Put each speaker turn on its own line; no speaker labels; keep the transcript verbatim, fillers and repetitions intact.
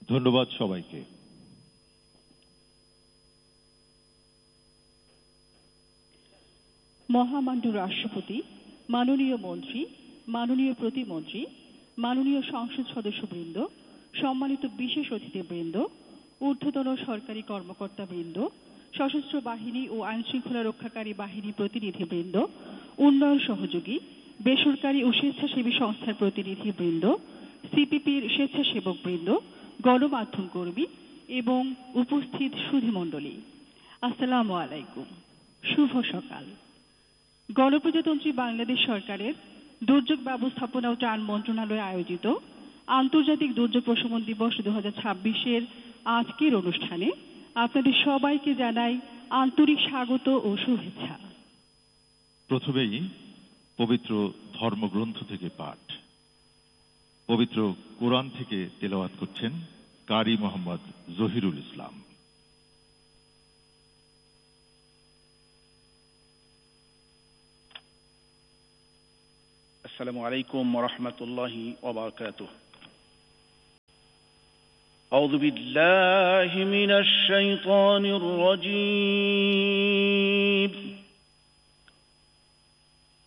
ধন্যবাদ সবাইকে।
মহামান্য রাষ্ট্রপতি, মাননীয় মন্ত্রী, মাননীয় প্রতিমন্ত্রী, মাননীয় সংসদ সদস্যবৃন্দ, সম্মানিত বিশেষ অতিথিবৃন্দ, ঊর্ধ্বতন সরকারি কর্মকর্তাবৃন্দ, সশস্ত্র বাহিনী ও আইনশৃঙ্খলা রক্ষাকারী বাহিনী প্রতিনিধিবৃন্দ, উন্নয়ন সহযোগী, বেসরকারি ও স্বেচ্ছাসেবী সংস্থার প্রতিনিধিবৃন্দ, সিপিপির স্বেচ্ছাসেবকবৃন্দ, গণমাধ্যম কর্মী এবং উপস্থিত সুধীমণ্ডলী, আসসালামু আলাইকুম। শুভ সকাল। গণপ্রজাতন্ত্রী বাংলাদেশ সরকারের দুর্যোগ ব্যবস্থাপনা ও ত্রাণ মন্ত্রণালয় আয়োজিত আন্তর্জাতিক দুর্যোগ প্রশমন দিবস দু হাজার ছাব্বিশের আজকের অনুষ্ঠানে আপনাদের সবাইকে জানাই আন্তরিক স্বাগত ও শুভেচ্ছা।
প্রথমেই পবিত্র ধর্মগ্রন্থ থেকে পাঠ। পবিত্র কোরআন থেকে তেলাওয়াত করছেন কারি মোহাম্মদ জহিরুল ইসলাম।
السلام عليكم ورحمة الله وبركاته. أعوذ بالله من الشيطان الرجيم.